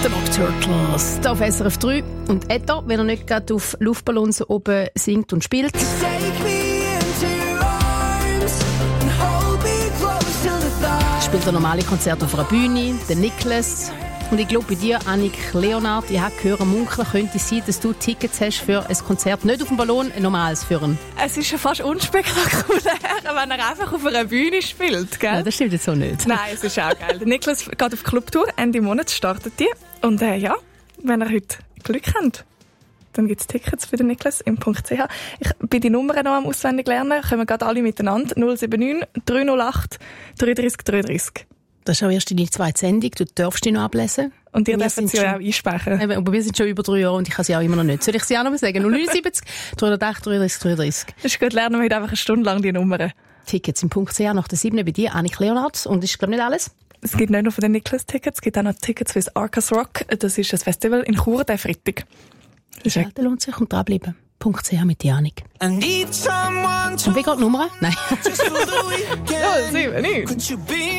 The Mock Turtles, hier auf SRF 3. Und Etto, wenn er nicht gerade auf Luftballons oben singt und spielt. Spielt er normale Konzerte auf einer Bühne, der Niklas. Und ich glaube, bei dir, Annik Leonard, ich habe gehört, munkeln könnte es sein, dass du Tickets hast für ein Konzert, nicht auf dem Ballon, ein normales für ihn. Es ist ja fast unspektakulär, wenn er einfach auf einer Bühne spielt, gell? Ja, das stimmt jetzt so nicht. Nein, es ist auch geil. Der Niklas geht auf Clubtour, Ende Monat startet die. Und ja, wenn ihr heute Glück habt, dann gibt es Tickets für den Niklas im .ch. Ich bin die Nummern noch am auswendig lernen, kommen gerade alle miteinander. 079 308 33 33. Das ist auch erst deine zweite Sendung, du darfst die noch ablesen. Und ihr dürft sie ja auch einsprechen. Eben, aber wir sind schon über 3 Jahre und ich kann sie auch immer noch nicht. Soll ich sie auch noch mal sagen? 079 308 33 33. Das ist gut, lernen wir heute einfach eine Stunde lang die Nummern. Tickets im .ch nach der 7. bei dir, Annik Leonard. Und das ist, glaube ich, nicht alles. Es gibt nicht nur für den Niklas-Tickets, es gibt auch noch Tickets für das Arcus Rock. Das ist ein Festival in Chur, der Freitag. Das lohnt sich und dranbleiben. .ch mit dir, Annik. Und wie geht die Nummer? Nein. 079